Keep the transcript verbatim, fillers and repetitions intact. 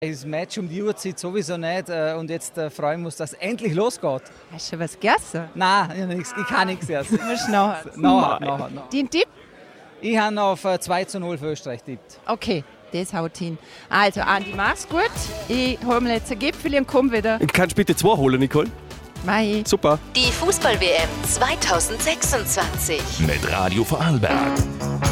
Das Match um die Uhrzeit sowieso nicht und jetzt äh, freuen wir uns, dass es endlich losgeht. Hast du schon was gegessen? Nein, ich, nix, ich kann nichts erst. Du musst nachher. nachher, nachher, nachher. Dein Tipp? Ich habe auf äh, zwei zu null für Österreich tippt. Okay, das haut hin. Also Andi, mach's gut. Ich hole mir jetzt ein Gipfel und komm wieder. Kannst du bitte zwei holen, Nicole? Mai. Super. Die Fußball-W M zweitausendsechsundzwanzig. Mit Radio Vorarlberg.